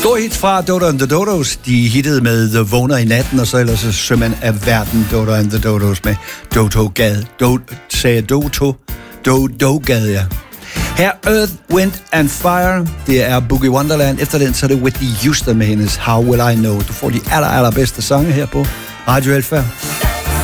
Store hits fra Dodo and the Dodos. De hittede med The Vågner i natten, og så ellers Sømand af verden, Dodo and the Dodos med Dodo-gade. Dodo-gade, ja. Her Earth, Wind and Fire, det er Boogie Wonderland. Efter den, så er det Whitney Houston med hendes How Will I Know. Du får de allerbedste sange her på Radio Alfa.